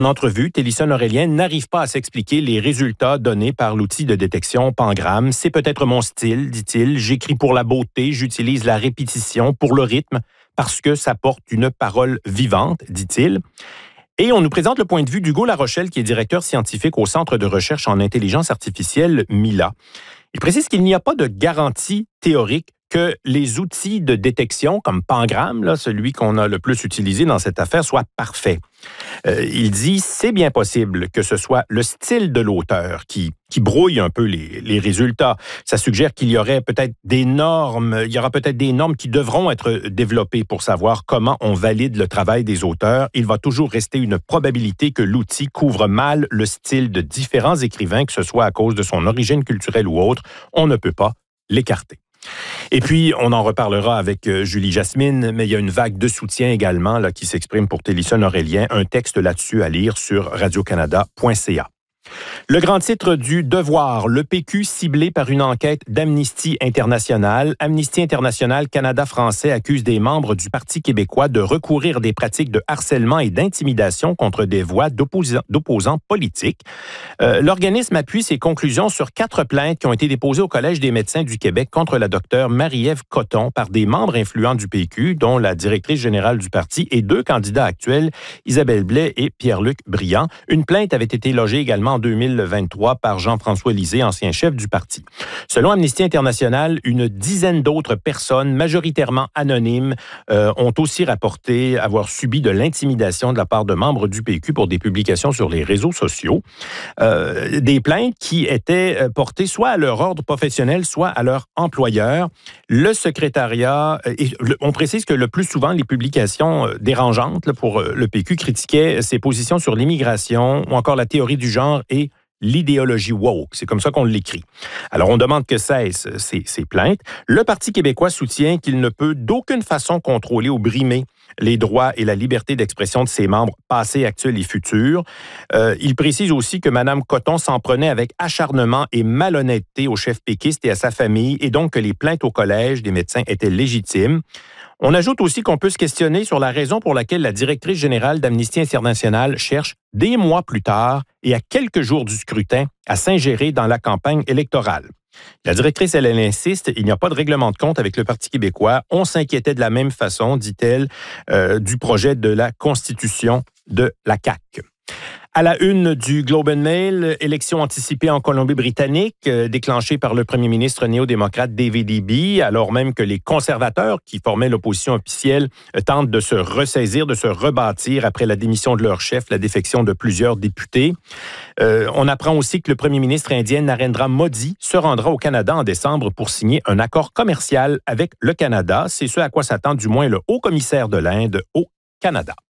En entrevue, Télison Aurélien n'arrive pas à s'expliquer les résultats donnés par l'outil de détection Pangram. C'est peut-être mon style, dit-il. J'écris pour la beauté, j'utilise la répétition pour le rythme parce que ça porte une parole vivante, dit-il. Et on nous présente le point de vue d'Hugo Larochelle, qui est directeur scientifique au Centre de recherche en intelligence artificielle MILA. Il précise qu'il n'y a pas de garantie théorique que les outils de détection, comme Pangram, là, celui qu'on a le plus utilisé dans cette affaire, soient parfaits. Il dit, c'est bien possible que ce soit le style de l'auteur qui brouille un peu les résultats. Ça suggère qu'il y aurait peut-être des normes, il y aura peut-être des normes qui devront être développées pour savoir comment on valide le travail des auteurs. Il va toujours rester une probabilité que l'outil couvre mal le style de différents écrivains, que ce soit à cause de son origine culturelle ou autre. On ne peut pas l'écarter. Et puis, on en reparlera avec Julie Jasmine, mais il y a une vague de soutien également là, qui s'exprime pour Télison Aurélien. Un texte là-dessus à lire sur radiocanada.ca. Le grand titre du Devoir, le PQ ciblé par une enquête d'Amnesty International. Amnesty International Canada français accuse des membres du Parti québécois de recourir à des pratiques de harcèlement et d'intimidation contre des voix d'opposants politiques. L'organisme appuie ses conclusions sur 4 plaintes qui ont été déposées au Collège des médecins du Québec contre la docteure Marie-Ève Cotton par des membres influents du PQ, dont la directrice générale du parti et 2 candidats actuels, Isabelle Blais et Pierre-Luc Briand. Une plainte avait été logée également en 2023 par Jean-François Lisée, ancien chef du parti. Selon Amnesty International, une dizaine d'autres personnes, majoritairement anonymes, ont aussi rapporté avoir subi de l'intimidation de la part de membres du PQ pour des publications sur les réseaux sociaux. Des plaintes qui étaient portées soit à leur ordre professionnel, soit à leur employeur. Le secrétariat, on précise que le plus souvent, les publications dérangeantes là, pour le PQ critiquaient ses positions sur l'immigration ou encore la théorie du genre et l'idéologie woke. C'est comme ça qu'on l'écrit. Alors, on demande que cessent ces plaintes. Le Parti québécois soutient qu'il ne peut d'aucune façon contrôler ou brimer les droits et la liberté d'expression de ses membres passés, actuels et futurs. Il précise aussi que Mme Cotton s'en prenait avec acharnement et malhonnêteté au chef péquiste et à sa famille, et donc que les plaintes au Collège des médecins étaient légitimes. On ajoute aussi qu'on peut se questionner sur la raison pour laquelle la directrice générale d'Amnesty International cherche, des mois plus tard et à quelques jours du scrutin, à s'ingérer dans la campagne électorale. La directrice, elle insiste, il n'y a pas de règlement de compte avec le Parti québécois. On s'inquiétait de la même façon, dit-elle, du projet de la Constitution de la CAQ. À la une du Globe and Mail, élection anticipée en Colombie-Britannique, déclenchée par le premier ministre néo-démocrate David Eby, alors même que les conservateurs, qui formaient l'opposition officielle, tentent de se ressaisir, de se rebâtir après la démission de leur chef, la défection de plusieurs députés. On apprend aussi que le premier ministre indien Narendra Modi se rendra au Canada en décembre pour signer un accord commercial avec le Canada. C'est ce à quoi s'attend du moins le haut commissaire de l'Inde au Canada.